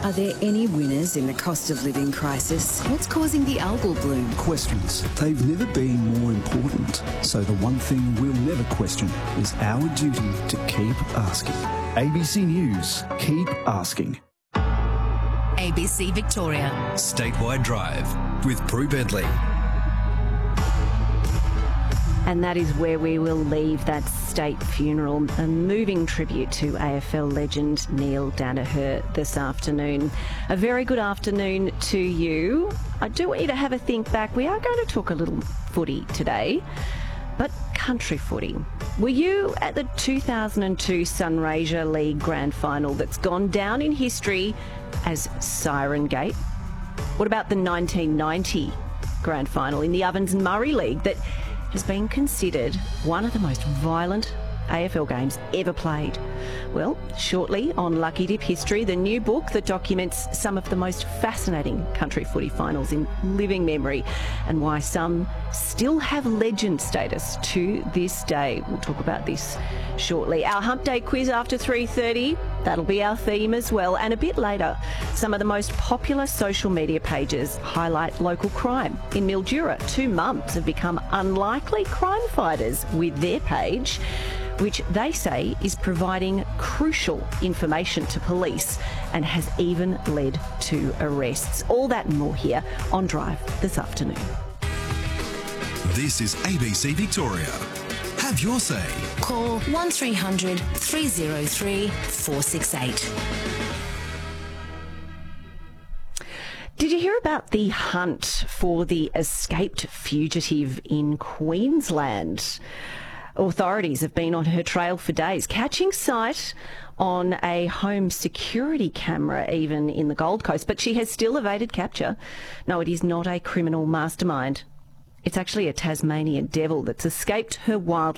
Are there any winners in the cost of living crisis? What's causing the algal bloom? Questions. They've never been more important. So the one thing we'll never question is our duty to keep asking. ABC News. Keep asking. ABC Victoria. Statewide Drive with Prue Bentley. And that is where we will leave that state funeral, a moving tribute to AFL legend Neil Daniher this afternoon. A very good afternoon to you. I do want you to have a think back. We are going to talk a little footy today, but country footy. Were you at the 2002 Sunraysia League Grand Final that's gone down in history as Siren Gate? What about the 1990 Grand Final in the Ovens and Murray League that has been considered one of the most violent AFL games ever played? Well, shortly on Lucky Dip History, the new book that documents some of the most fascinating country footy finals in living memory and why some still have legend status to this day. We'll talk about this shortly. Our Hump Day quiz after 3:30, that'll be our theme as well. And a bit later, some of the most popular social media pages highlight local crime. In Mildura, 2 mums have become unlikely crime fighters with their page, which they say is providing crucial information to police and has even led to arrests. All that and more here on Drive this afternoon. This is ABC Victoria. Have your say. Call 1300 303 468. Did you hear about the hunt for the escaped fugitive in Queensland? Authorities have been on her trail for days, catching sight on a home security camera even in the Gold Coast, but she has still evaded capture. No, it is not a criminal mastermind. It's actually a Tasmanian devil that's escaped her wild